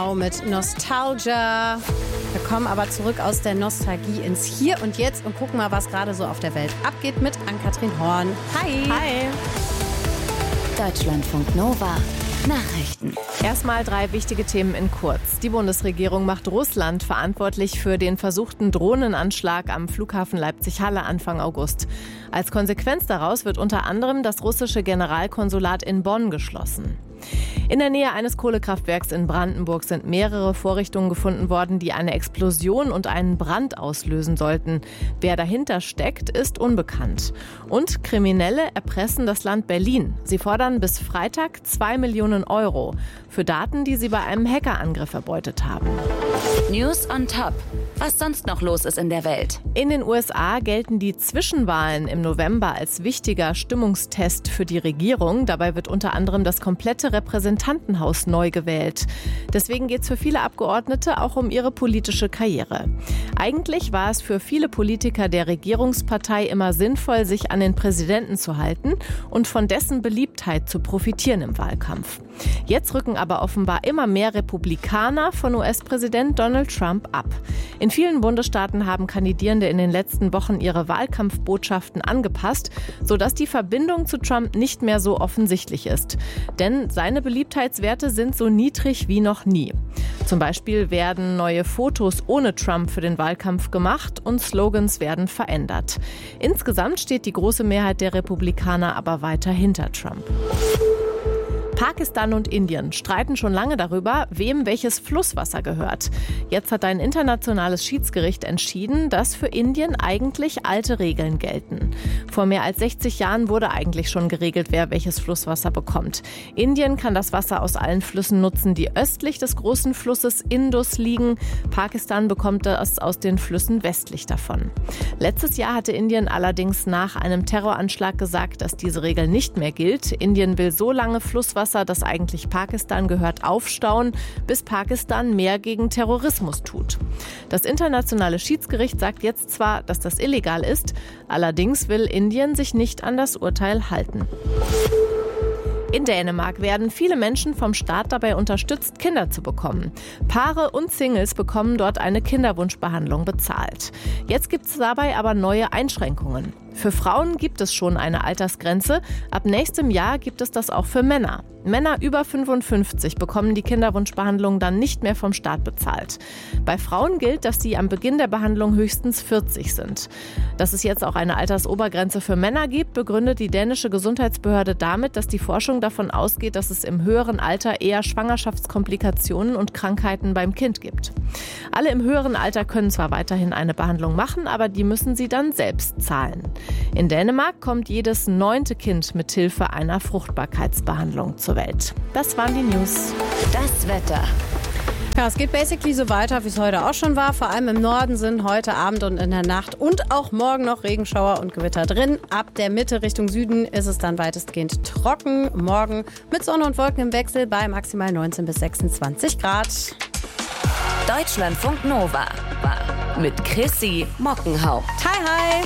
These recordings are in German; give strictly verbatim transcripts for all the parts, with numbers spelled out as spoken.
Now mit Nostalgia. Wir kommen aber zurück aus der Nostalgie ins Hier und Jetzt und gucken mal, was gerade so auf der Welt abgeht mit Ann-Kathrin Horn. Hi. Hi. Deutschlandfunk Nova. Nachrichten. Erstmal drei wichtige Themen in kurz. Die Bundesregierung macht Russland verantwortlich für den versuchten Drohnenanschlag am Flughafen Leipzig-Halle Anfang August. Als Konsequenz daraus wird unter anderem das russische Generalkonsulat in Bonn geschlossen. In der Nähe eines Kohlekraftwerks in Brandenburg sind mehrere Vorrichtungen gefunden worden, die eine Explosion und einen Brand auslösen sollten. Wer dahinter steckt, ist unbekannt. Und Kriminelle erpressen das Land Berlin. Sie fordern bis Freitag zwei Millionen Euro für Daten, die sie bei einem Hackerangriff erbeutet haben. News on top. Was sonst noch los ist in der Welt. In den U S A gelten die Zwischenwahlen im November als wichtiger Stimmungstest für die Regierung. Dabei wird unter anderem das komplette Repräsentantenhaus neu gewählt. Deswegen geht es für viele Abgeordnete auch um ihre politische Karriere. Eigentlich war es für viele Politiker der Regierungspartei immer sinnvoll, sich an den Präsidenten zu halten und von dessen Beliebtheit zu profitieren im Wahlkampf. Jetzt rücken aber offenbar immer mehr Republikaner von U S-Präsident Donald Trump ab. In vielen Bundesstaaten haben Kandidierende in den letzten Wochen ihre Wahlkampfbotschaften angepasst, sodass die Verbindung zu Trump nicht mehr so offensichtlich ist. Denn seine Beliebtheitswerte sind so niedrig wie noch nie. Zum Beispiel werden neue Fotos ohne Trump für den Wahlkampf gemacht und Slogans werden verändert. Insgesamt steht die große Mehrheit der Republikaner aber weiter hinter Trump. Pakistan und Indien streiten schon lange darüber, wem welches Flusswasser gehört. Jetzt hat ein internationales Schiedsgericht entschieden, dass für Indien eigentlich alte Regeln gelten. Vor mehr als sechzig Jahren wurde eigentlich schon geregelt, wer welches Flusswasser bekommt. Indien kann das Wasser aus allen Flüssen nutzen, die östlich des großen Flusses Indus liegen. Pakistan bekommt das aus den Flüssen westlich davon. Letztes Jahr hatte Indien allerdings nach einem Terroranschlag gesagt, dass diese Regel nicht mehr gilt. Indien will so lange Flusswasser, das eigentlich Pakistan gehört, aufstauen, bis Pakistan mehr gegen Terrorismus tut. Das internationale Schiedsgericht sagt jetzt zwar, dass das illegal ist, allerdings will Indien sich nicht an das Urteil halten. In Dänemark werden viele Menschen vom Staat dabei unterstützt, Kinder zu bekommen. Paare und Singles bekommen dort eine Kinderwunschbehandlung bezahlt. Jetzt gibt es dabei aber neue Einschränkungen. Für Frauen gibt es schon eine Altersgrenze. Ab nächstem Jahr gibt es das auch für Männer. Männer über fünfundfünfzig bekommen die Kinderwunschbehandlung dann nicht mehr vom Staat bezahlt. Bei Frauen gilt, dass sie am Beginn der Behandlung höchstens vierzig sind. Dass es jetzt auch eine Altersobergrenze für Männer gibt, begründet die dänische Gesundheitsbehörde damit, dass die Forschung davon ausgeht, dass es im höheren Alter eher Schwangerschaftskomplikationen und Krankheiten beim Kind gibt. Alle im höheren Alter können zwar weiterhin eine Behandlung machen, aber die müssen sie dann selbst zahlen. In Dänemark kommt jedes neunte Kind mit Hilfe einer Fruchtbarkeitsbehandlung zur Welt. Das waren die News. Das Wetter. Ja, es geht basically so weiter, wie es heute auch schon war. Vor allem im Norden sind heute Abend und in der Nacht und auch morgen noch Regenschauer und Gewitter drin. Ab der Mitte Richtung Süden ist es dann weitestgehend trocken. Morgen mit Sonne und Wolken im Wechsel bei maximal neunzehn bis sechsundzwanzig Grad. Deutschlandfunk Nova mit Chrissy Mockenhaupt. Hi, hi.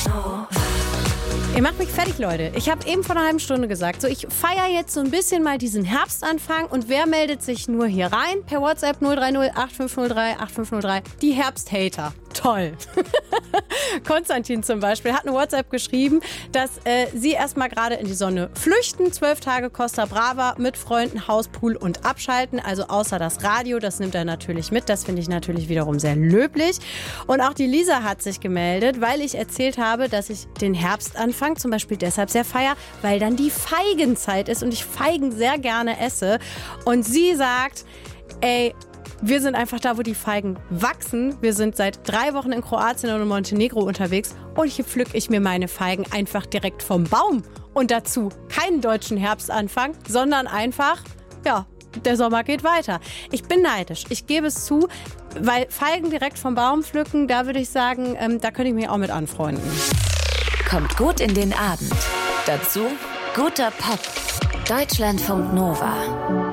Ihr macht mich fertig, Leute. Ich habe eben vor einer halben Stunde gesagt, so ich feiere jetzt so ein bisschen mal diesen Herbstanfang. Und wer meldet sich nur hier rein? Per WhatsApp null drei null acht fünf null drei acht fünf null drei. Die Herbsthater. Toll. Konstantin zum Beispiel hat eine WhatsApp geschrieben, dass äh, sie erstmal gerade in die Sonne flüchten. Zwölf Tage Costa Brava mit Freunden, Hauspool und abschalten. Also außer das Radio, das nimmt er natürlich mit. Das finde ich natürlich wiederum sehr löblich. Und auch die Lisa hat sich gemeldet, weil ich erzählt habe, dass ich den Herbstanfang zum Beispiel deshalb sehr feiere, weil dann die Feigenzeit ist und ich Feigen sehr gerne esse. Und sie sagt, ey, wir sind einfach da, wo die Feigen wachsen. Wir sind seit drei Wochen in Kroatien und in Montenegro unterwegs und hier pflücke ich mir meine Feigen einfach direkt vom Baum. Und dazu keinen deutschen Herbstanfang, sondern einfach, ja, der Sommer geht weiter. Ich bin neidisch, ich gebe es zu, weil Feigen direkt vom Baum pflücken, da würde ich sagen, ähm, da könnte ich mich auch mit anfreunden. Kommt gut in den Abend. Dazu guter Pop. Deutschlandfunk Nova.